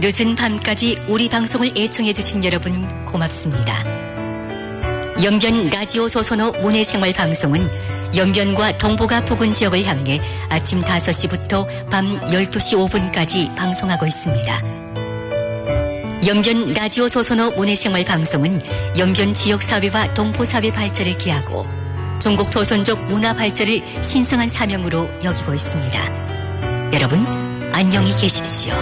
늦은 밤까지 우리 방송을 애청해주신 여러분 고맙습니다. 영변 라디오 소선호 문해생활 방송은 영변과 동북아 부근 지역을 향해 아침 5시부터 밤 12시 5분까지 방송하고 있습니다. 영변 라디오 소선호 문해생활 방송은 영변 지역사회와 동포사회 발전을 기하고 중국 조선족 문화 발전을 신성한 사명으로 여기고 있습니다. 여러분 안녕히 계십시오.